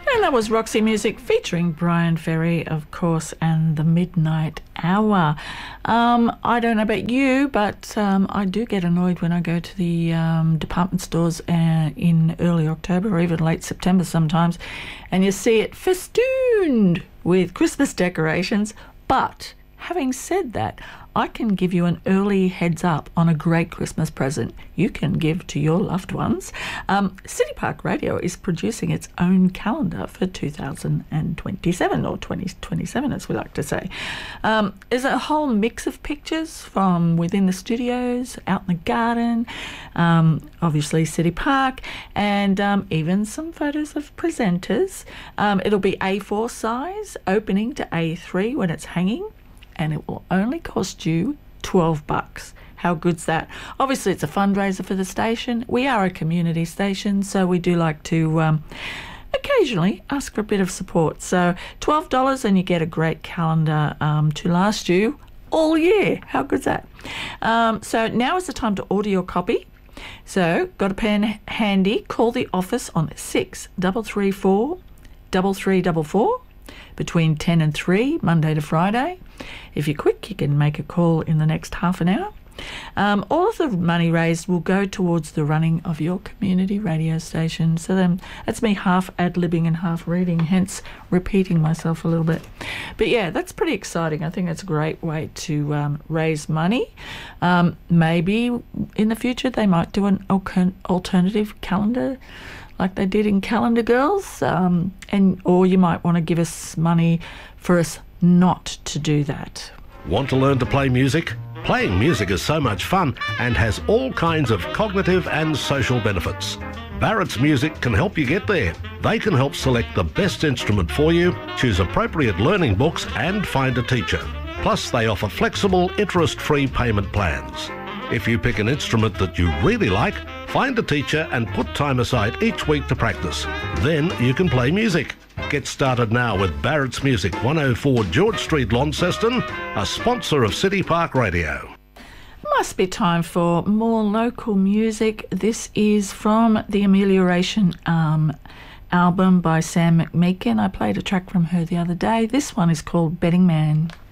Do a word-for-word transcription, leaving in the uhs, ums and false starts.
And that was Roxy Music featuring Brian Ferry, of course, and the Midnight Hour. Um, I don't know about you, but um, I do get annoyed when I go to the um, department stores uh, in early October or even late September sometimes, and you see it festooned with Christmas decorations. But having said that, I can give you an early heads up on a great Christmas present you can give to your loved ones. Um, City Park Radio is producing its own calendar for two thousand twenty-seven, or twenty twenty-seven as we like to say. Um, there's a whole mix of pictures from within the studios, out in the garden, um, obviously City Park, and um, even some photos of presenters. Um, it'll be A four size, opening to A three when it's hanging, and it will only cost you twelve bucks. How good's that? Obviously, it's a fundraiser for the station. We are a community station, so we do like to um, occasionally ask for a bit of support. So twelve dollars and you get a great calendar um, to last you all year. How good's that? Um, so now is the time to order your copy. So got a pen handy, call the office on six three three four, three three four four between ten and three, Monday to Friday. If you're quick, you can make a call in the next half an hour. Um, all of the money raised will go towards the running of your community radio station. So then that's me half ad-libbing and half reading, hence repeating myself a little bit. But yeah, that's pretty exciting. I think that's a great way to um, raise money. Um, maybe in the future they might do an al- alternative calendar like they did in Calendar Girls, um, and or you might want to give us money for us not to do that. Want to learn to play music? Playing music is so much fun and has all kinds of cognitive and social benefits. Barrett's Music can help you get there. They can help select the best instrument for you, choose appropriate learning books and find a teacher. Plus, they offer flexible, interest-free payment plans. If you pick an instrument that you really like, find a teacher and put time aside each week to practice. Then you can play music. Get started now with Barrett's Music, one oh four George Street, Launceston, a sponsor of City Park Radio. Must be time for more local music. This is from the Amelioration um, album by Sam McMeekin. I played a track from her the other day. This one is called Betting Man.